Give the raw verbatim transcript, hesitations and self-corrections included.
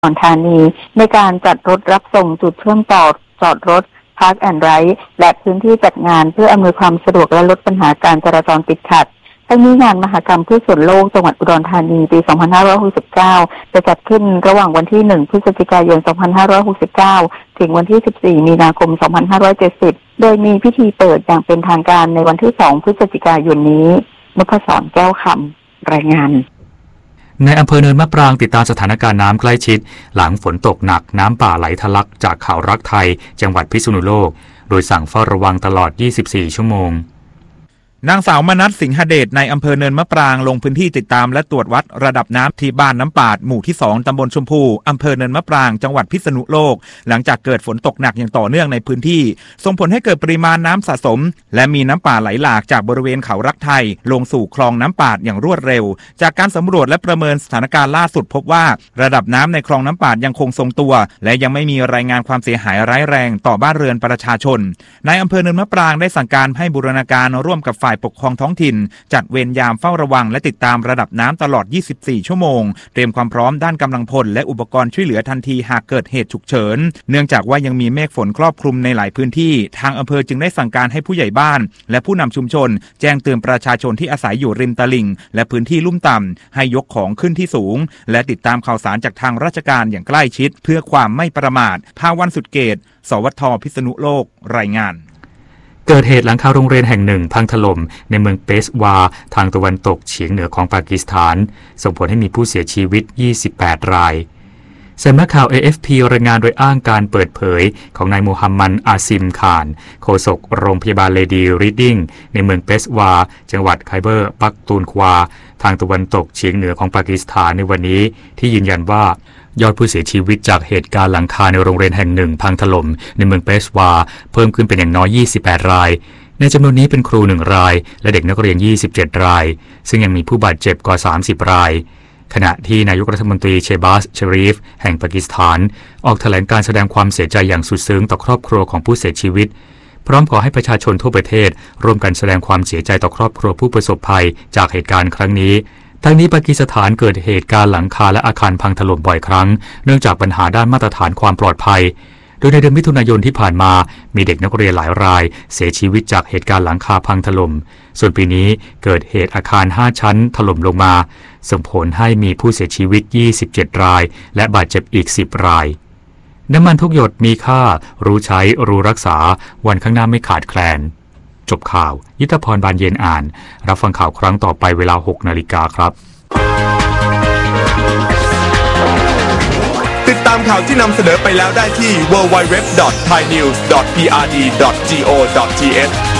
อุดรธานีในการจัดรถรับส่งจุดเชื่อมต่อจอดรถ Park and Ride และพื้นที่จัดงานเพื่ออำนวยความสะดวกและลดปัญหาการจราจรติดขัดทั้งนี้งานมหกรรมพืชสวนโลกจังหวัดอุดรธานีปี สองพันห้าร้อยหกสิบเก้า จะจัดขึ้นระหว่างวันที่ หนึ่ง พฤศจิกายน สองพันห้าร้อยหกสิบเก้า ถึงวันที่ สิบสี่ มีนาคม สองพันห้าร้อยเจ็ดสิบ โดยมีพิธีเปิดอย่างเป็นทางการในวันที่ สอง พฤศจิกายนนี้นพศร แก้วคำรายงานในอำเภอเนินมะปรางติดตามสถานการณ์น้ำใกล้ชิดหลังฝนตกหนักน้ำป่าไหลทะลักจากเขารักไทยจังหวัดพิษณุโลกโดยสั่งเฝ้าระวังตลอดยี่สิบสี่ชั่วโมงนางสาวมนัสสิงหเดชในอำเภอเนินมะปรางลงพื้นที่ติดตามและตรวจวัดระดับน้ำที่บ้านน้ำปาดหมู่ที่สองตำบลชมพูอำเภอเนินมะปรางจังหวัดพิษณุโลกหลังจากเกิดฝนตกหนักอย่างต่อเนื่องในพื้นที่ส่งผลให้เกิดปริมาณน้ำสะสมและมีน้ำป่าไหลหลากจากบริเวณเขารักไทยลงสู่คลองน้ำปาดอย่างรวดเร็วจากการสำรวจและประเมินสถานการณ์ล่าสุดพบว่าระดับน้ำในคลองน้ำปาดยังคงทรงตัวและยังไม่มีรายงานความเสียหายร้ายแรงต่อบ้านเรือนประชาชนในอำเภอเนินมะปรางได้สั่งการให้บูรณาการร่วมกับฝ่ายปกครองท้องถิ่นจัดเวรยามเฝ้าระวังและติดตามระดับน้ำตลอดยี่สิบสี่ชั่วโมงเตรียมความพร้อมด้านกำลังพลและอุปกรณ์ช่วยเหลือทันทีหากเกิดเหตุฉุกเฉินเนื่องจากว่ายังมีเมฆฝนครอบคลุมในหลายพื้นที่ทางอำเภอจึงได้สั่งการให้ผู้ใหญ่บ้านและผู้นำชุมชนแจ้งเตือนประชาชนที่อาศัยอยู่ริมตลิ่งและพื้นที่ลุ่มต่ำให้ยกของขึ้นที่สูงและติดตามข่าวสารจากทางราชการอย่างใกล้ชิดเพื่อความไม่ประมาทภาวันสุดเกตสวทพิษณุโลกรายงานเกิดเหตุหลังคาโรงเรียนแห่งหนึ่งพังถล่มในเมืองเปชวาทางตะวันตกเฉียงเหนือของปากีสถานส่งผลให้มีผู้เสียชีวิตยี่สิบแปดรายสำนักข่าว เอ เอฟ พี รายงานโดยอ้างการเปิดเผยของนายมูฮัมหมัดอาซิมขานโฆษกโรงพยาบาลเลดีรีดดิ้งในเมืองเปชวาจังหวัดไคเบอร์ปักตูนควาทางตะวันตกเฉียงเหนือของปากีสถานในวันนี้ที่ยืนยันว่ายอดผู้เสียชีวิตจากเหตุการณ์หลังคาในโรงเรียนแห่งหนึ่งพังถล่มในเมืองเปชวาเพิ่มขึ้นเป็นอย่างน้อยยี่สิบแปดรายในจำนวนนี้เป็นครูหนึ่งรายและเด็กนักเรียนยี่สิบเจ็ดรายซึ่งยังมีผู้บาดเจ็บกว่าสามสิบรายขณะที่นายกรัฐมนตรีเชบาส ชะรีฟแห่งปากีสถานออกแถลงการแสดงความเสียใจอย่างสุดซึ้งต่อครอบครัวของผู้เสียชีวิตพร้อมขอให้ประชาชนทั่วประเทศร่วมกันแสดงความเสียใจต่อครอบครัวผู้ประสบภัยจากเหตุการณ์ครั้งนี้ทั้งนี้ปากีสถานเกิดเหตุการณ์หลังคาและอาคารพังถล่มบ่อยครั้งเนื่องจากปัญหาด้านมาตรฐานความปลอดภัยโดยในเดือนมิถุนายนที่ผ่านมามีเด็กนักเรียนหลายรายเสียชีวิตจากเหตุการณ์หลังคาพังถล่มส่วนปีนี้เกิดเหตุอาคารห้าชั้นถล่มลงมาส่งผลให้มีผู้เสียชีวิตยี่สิบเจ็ดรายและบาดเจ็บอีกสิบรายน้ำมันทุกหยดมีค่ารู้ใช้รู้รักษาวันข้างหน้าไม่ขาดแคลนจบข่าวยุทธพรบานเย็นอ่านรับฟังข่าวครั้งต่อไปเวลา หกนาฬิกาครับติดตามข่าวที่นำเสนอไปแล้วได้ที่ ดับเบิลยู ดับเบิลยู ดับเบิลยู ดอท ไทยนิวส์ ดอท พี อาร์ ดี ดอท จี โอ ดอท ที เอช